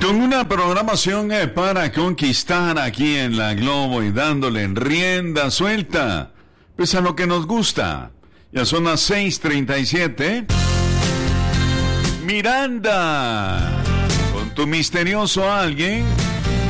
Con una programación para conquistar aquí en la Globo y dándole rienda suelta, pues a lo que nos gusta. Ya son las 6:37. Miranda, con tu misterioso alguien.